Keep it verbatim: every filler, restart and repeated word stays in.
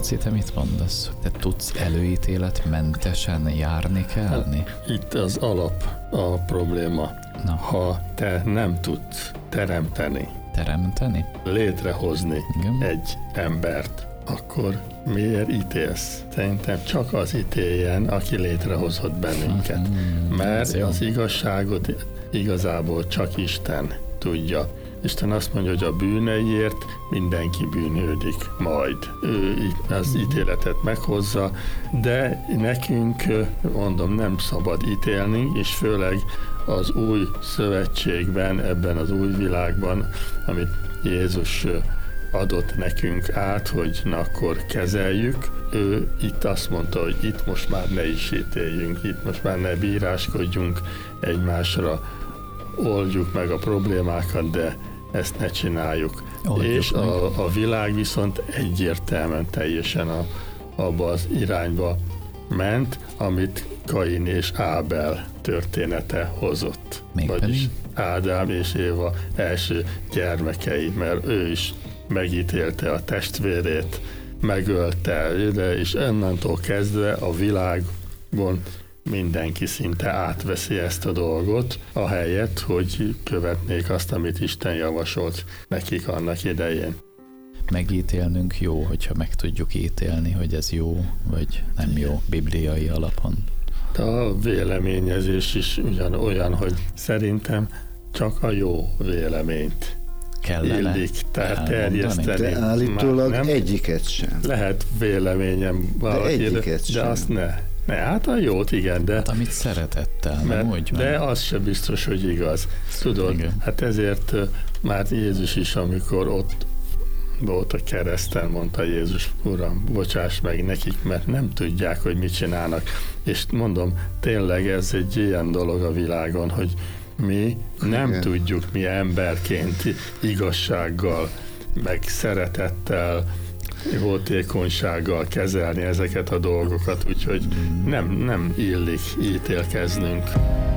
Marci, te mit mondasz? Te tudsz előítéletmentesen járni, kelni? Itt az alap a probléma. Na. Ha te nem tudsz teremteni, Teremteni? létrehozni Igen. egy embert, akkor miért ítélsz? Szerintem csak az ítéljen, aki létrehozott bennünket. Mm, Mert jó. az igazságot igazából csak Isten tudja. Isten azt mondja, hogy a bűneiért mindenki bűnhődik majd. Ő az ítéletet meghozza, de nekünk, mondom, nem szabad ítélni, és főleg az új szövetségben, ebben az új világban, amit Jézus adott nekünk át, hogy na akkor kezeljük. Ő itt azt mondta, hogy itt most már ne is ítéljünk, itt most már ne bíráskodjunk egymásra, oldjuk meg a problémákat, de ezt ne csináljuk. Oldjuk és meg. a, a világ viszont egyértelműen teljesen a, abba az irányba ment, amit Kain és Ábel története hozott. Mégpedig? Vagyis Ádám és Éva első gyermekei, mert ő is megítélte a testvérét, megölte, de és onnantól kezdve a világon mindenki szinte átveszi ezt a dolgot, ahelyett, hogy követnék azt, amit Isten javasolt nekik annak idején. Megítélnünk jó, hogyha meg tudjuk ítélni, hogy ez jó, vagy nem jó, bibliai alapon. De a véleményezés is ugyan olyan, hogy szerintem csak a jó véleményt Kellene illik, tehát elmondani? terjeszteni. De állítólag Már nem egyiket sem. lehet véleményem valakire, de, egyiket de sem. azt ne. Ne, hát a jót igen, de, Hát, amit szeretettel, nem úgy van? de az sem biztos, hogy igaz. Tudod, Igen. hát ezért uh, már Jézus is, amikor ott volt a kereszten, mondta Jézus, Uram, bocsáss meg nekik, mert nem tudják, hogy mit csinálnak. És mondom, tényleg ez egy ilyen dolog a világon, hogy mi nem Igen. tudjuk mi emberként igazsággal, meg szeretettel, jótékonysággal kezelni ezeket a dolgokat, úgyhogy nem, nem illik ítélkeznünk.